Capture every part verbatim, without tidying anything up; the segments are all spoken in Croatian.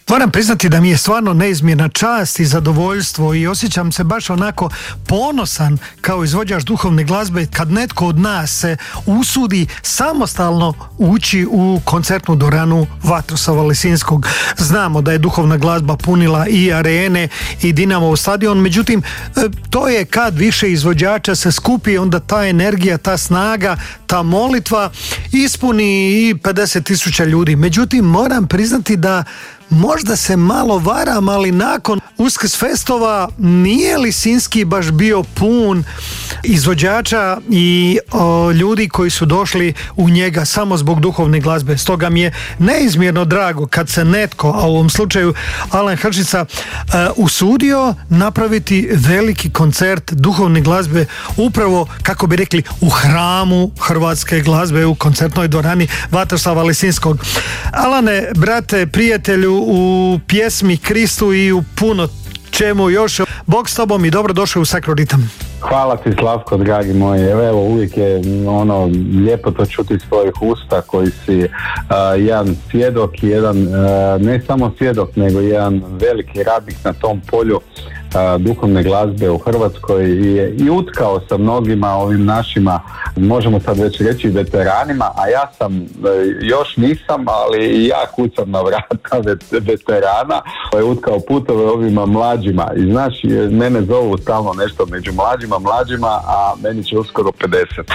Moram priznati da mi je stvarno neizmjerna čast i zadovoljstvo i osjećam se baš onako ponosan kao izvođač duhovne glazbe kad netko od nas se usudi samostalno ući u koncertnu dvoranu Vatroslava Lisinskog. Znamo da je duhovna glazba punila i arene i Dinamov stadion, međutim to je kad više izvođača se skupi, onda ta energija, ta snaga, ta molitva ispuni i pedeset tisuća ljudi. Međutim, moram priznati da možda se malo varam, ali nakon Uskrs festova nije Lisinski baš bio pun izvođača i o, ljudi koji su došli u njega samo zbog duhovne glazbe. Stoga mi je neizmjerno drago kad se netko, a u ovom slučaju Alan Hrčica, uh, usudio napraviti veliki koncert duhovne glazbe upravo, kako bi rekli, u hramu hrvatske glazbe, u koncertnoj dvorani Vatroslava Lisinskog. Alane, brate, prijatelju, u pjesmi Kristu i u puno čemu još, Bog s tobom i dobrodošao u Sakroritam. Hvala ti, Slavko, dragi moji. Evo, uvijek je ono lijepo to čuti iz svojih usta koji si uh, jedan svjedok, jedan uh, ne samo svjedok, nego jedan veliki radnik na tom polju uh, duhovne glazbe u Hrvatskoj i, i utkao sa mnogima ovim našima, možemo sad već reći, veteranima, a ja sam, uh, još nisam, ali i ja kucam na vrata vet, veterana, koji je utkao putove ovima mlađima. I znaš, mene zovu stalno nešto među mlađima, mlađima, a meni će uskoro pedeset.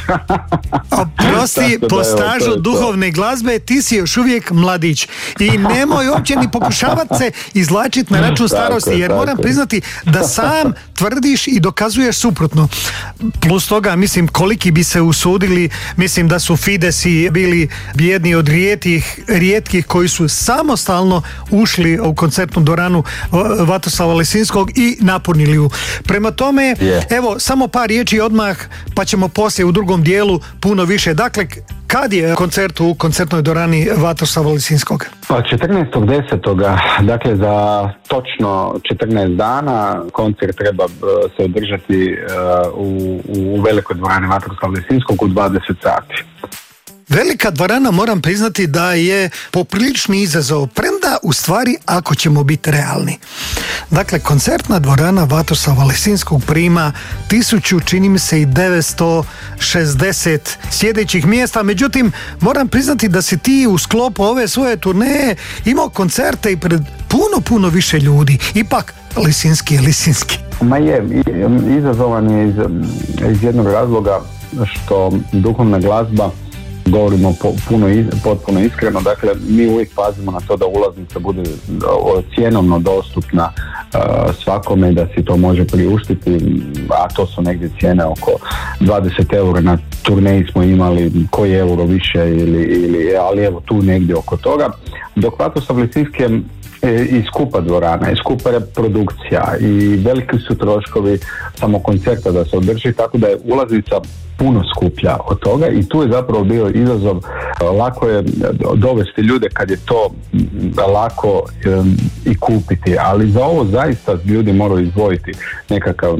Oprosti, po stažu duhovne glazbe ti si još uvijek mladić i nemoj uopće ni pokušavati se izvlačiti na račun starosti, jer tako, moram tako. priznati da sam tvrdiš i dokazuješ suprotno. Plus toga, mislim, koliki bi se usudili, mislim da su Fidesi bili jedni od rijetkih, rijetkih koji su samostalno ušli u koncertnu dvoranu Vatroslava Lisinskog i napunili ju. Prema tome, yeah. evo, samo par riječi odmah, pa ćemo poslije u drugom dijelu puno više. Dakle, kad je koncert u koncertnoj dvorani Vatroslava Lisinskog? Pa četrnaestog desetog dakle za točno četrnaest dana koncert treba se održati u, u velikoj dvorani Vatroslava Lisinskog u dvadeset sati. Velika dvorana, moram priznati da je poprilični izazov, premda u stvari ako ćemo biti realni. Dakle, koncertna dvorana Vatroslava Lisinskog prima tisuću, čini mi se, i devetsto šezdeset sjedećih mjesta, međutim, moram priznati da si ti u sklopu ove svoje turneje imao koncerte i pred puno, puno više ljudi. Ipak, Lisinski je Lisinski. Ma je, izazovan je iz, iz jednog razloga što duhovna glazba, govorimo po, puno, potpuno iskreno, dakle mi uvijek pazimo na to da ulaznica bude cjenovno dostupna uh, svakome, da si to može priuštiti, a to su negdje cijene oko dvadeset eura, na turneji smo imali koji euro više, ili, ili, ali evo tu negdje oko toga, dok Vatroslav Lisinski je i skupa dvorana, i skupa reprodukcija i veliki su troškovi samo koncerta da se održi, tako da je ulaznica puno skuplja od toga i tu je zapravo bio izazov. Lako je dovesti ljude kad je to lako um, i kupiti, ali za ovo zaista ljudi moraju izdvojiti nekakav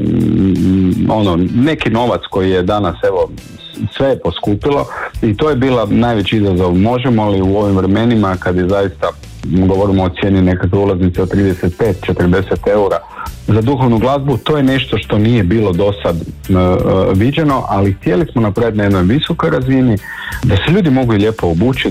um, ono, neki novac koji je danas, evo, sve je poskupilo i to je bila najveći izazov. Možemo li u ovim vremenima kad je zaista, govorimo o cijeni nekakve ulaznice od trideset pet do četrdeset eura za duhovnu glazbu, to je nešto što nije bilo do sad uh, viđeno, ali htjeli smo napraviti na jednoj visokoj razini da se ljudi mogu i lijepo obući,